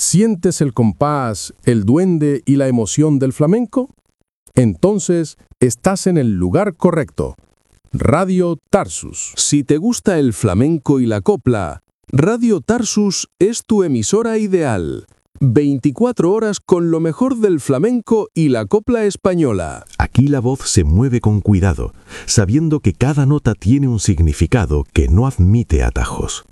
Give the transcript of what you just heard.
¿Sientes el compás, el duende y la emoción del flamenco? Entonces, estás en el lugar correcto. Radio Tarsus. Si te gusta el flamenco y la copla, Radio Tarsus es tu emisora ideal. 24 horas con lo mejor del flamenco y la copla española. Aquí la voz se mueve con cuidado, sabiendo que cada nota tiene un significado que no admite atajos.